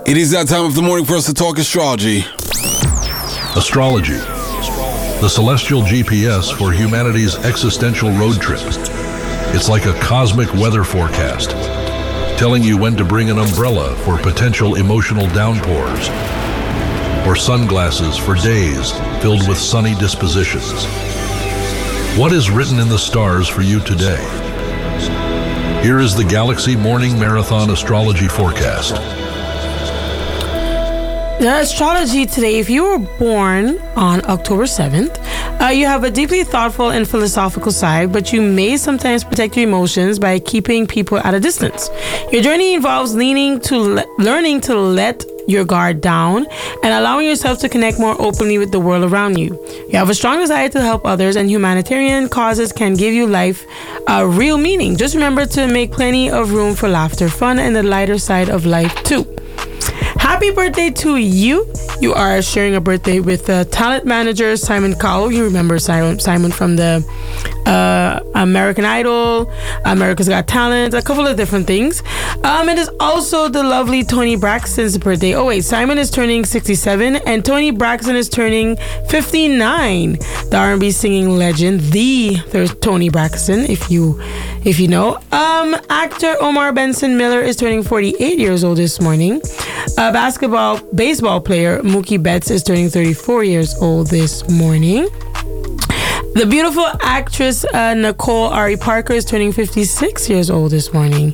It is that time of the morning for us to talk astrology. Astrology, the celestial GPS for humanity's existential road trip. It's like a cosmic weather forecast, telling you when to bring an umbrella for potential emotional downpours, or sunglasses for days filled with sunny dispositions. What is written in the stars for you today? Here is the Galaxy Morning Marathon Astrology Forecast. The astrology today, if you were born on October 7th, you have a deeply thoughtful and philosophical side, but you may sometimes protect your emotions by keeping people at a distance. Your journey involves learning to let your guard down and allowing yourself to connect more openly with the world around you. You have a strong desire to help others, and humanitarian causes can give you life a real meaning. Just remember to make plenty of room for laughter, fun, and the lighter side of life too. Happy birthday to you. You are sharing a birthday with talent manager Simon Cowell. You remember Simon from the American Idol, America's Got Talent, a couple of different things. It is also the lovely Toni Braxton's birthday. Oh wait, Simon is turning 67 and Toni Braxton is turning 59. The R&B singing legend, there's Toni Braxton, if you know. Actor Omar Benson Miller is turning 48 years old this morning. Baseball player Mookie Betts is turning 34 years old this morning. The beautiful actress Nicole Ari Parker is turning 56 years old this morning.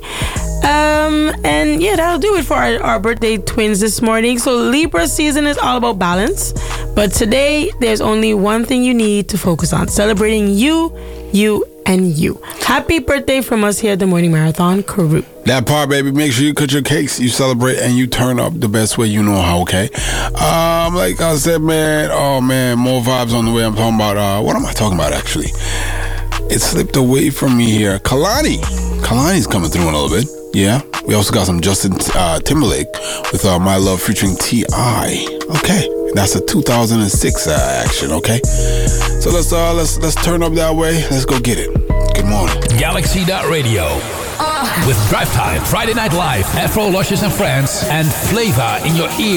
And yeah, that'll do it for our birthday twins this morning. So Libra season is all about balance. But today, there's only one thing you need to focus on. Celebrating you, and you. Happy birthday from us here at the Morning Marathon crew. That part, baby. Make sure you cut your cakes, you celebrate, and you turn up the best way you know how, okay? Like I said, man, oh man, more vibes on the way. I'm talking about, what am I talking about, actually? It slipped away from me here. Kalani's coming through in a little bit. Yeah. We also got some Justin Timberlake with My Love featuring T.I. Okay. That's a 2006 action, okay? So let's turn up that way. Let's go get it. Good morning. Galaxy.radio. With Drive Time, Friday Night Live, Afro Luscious and Friends, and Flavor in your ear.